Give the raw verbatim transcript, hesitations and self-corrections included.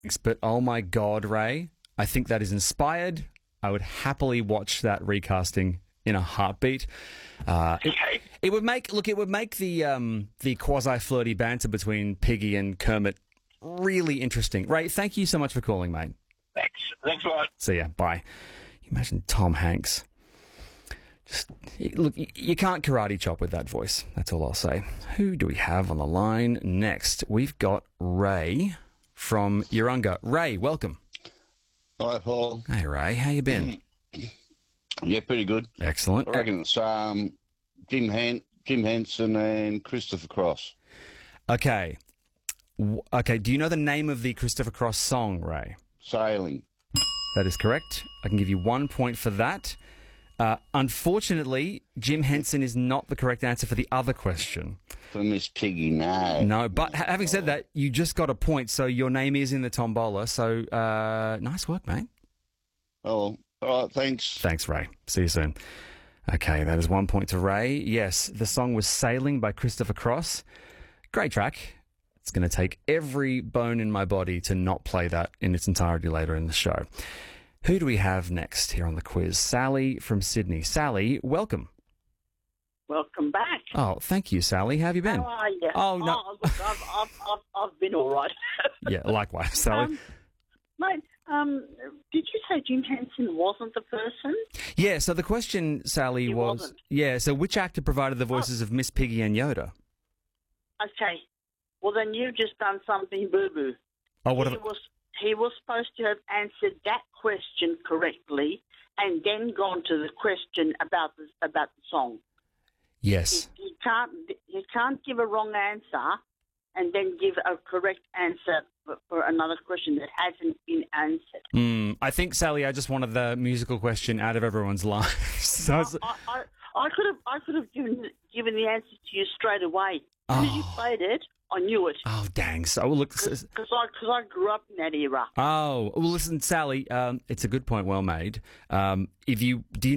But oh my God, Ray, I think that is inspired. I would happily watch that recasting in a heartbeat. Uh, it, it would make look. It would make the um, the quasi flirty banter between Piggy and Kermit really interesting. Ray, thank you so much for calling, mate. Thanks. Thanks a lot. See ya. Bye. You imagine Tom Hanks. Just look, you can't karate chop with that voice. That's all I'll say. Who do we have on the line next? We've got Ray from Urunga. Ray, welcome. Hi, Paul. Hey, Ray. How you been? Yeah, pretty good. Excellent. I reckon it's um, Jim, Han- Jim Henson and Christopher Cross. Okay. W- Okay, do you know the name of the Christopher Cross song, Ray? Sailing. That is correct. I can give you one point for that. Uh, unfortunately, Jim Henson is not the correct answer for the other question. For Miss Piggy, no. No, but ha- having said that, you just got a point, so your name is in the tombola. So uh, nice work, mate. Oh, all right, thanks. Thanks, Ray. See you soon. Okay, that is one point to Ray. Yes, the song was Sailing by Christopher Cross. Great track. It's going to take every bone in my body to not play that in its entirety later in the show. Who do we have next here on the quiz? Sally from Sydney. Sally, welcome. Welcome back. Oh, thank you, Sally. How have you been? How are you? Oh, no. Oh, look, I've, I've, I've, I've been all right. Yeah, likewise, Sally. Um, mate, um, did you say Jim Henson wasn't the person? Yeah, so the question, Sally, He was... wasn't. Yeah, so which actor provided the voices of Miss Piggy and Yoda? Okay. Well, then you've just done something boo-boo. Oh, what he have... was He was supposed to have answered that question correctly and then gone to the question about the, about the song. Yes. He, he can't he can't give a wrong answer and then give a correct answer for, for another question that hasn't been answered. Mm, I think, Sally, I just wanted the musical question out of everyone's lives. So I, it's- I, I, I could have I could have given given the answer to you straight away. As soon as you Oh. played it, I knew it. Oh, dang. So, well, look... Because I, cause I grew up in that era. Oh, well, listen, Sally, um, it's a good point, well made. Um, if you... Do you